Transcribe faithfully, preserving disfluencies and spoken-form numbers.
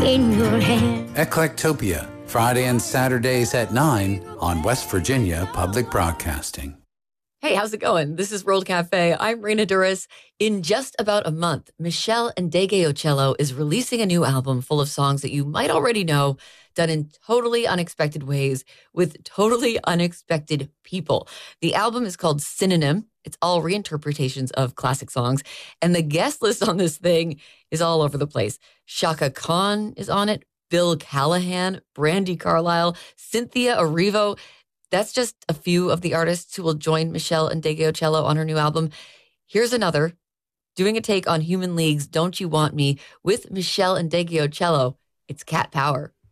in your hand. Eclectopia, Friday and Saturdays at nine on West Virginia Public Broadcasting. Hey, how's it going? This is World Cafe. I'm Raina Duras. In just about a month, Meshell Ndegeocello is releasing a new album full of songs that you might already know, done in totally unexpected ways with totally unexpected people. The album is called Synonym. It's all reinterpretations of classic songs. And the guest list on this thing is all over the place. Chaka Khan is on it, Bill Callahan, Brandi Carlile, Cynthia Erivo. That's just a few of the artists who will join Meshell Ndegeocello on her new album. Here's another, doing a take on Human League's Don't You Want Me with Meshell Ndegeocello. It's Cat Power.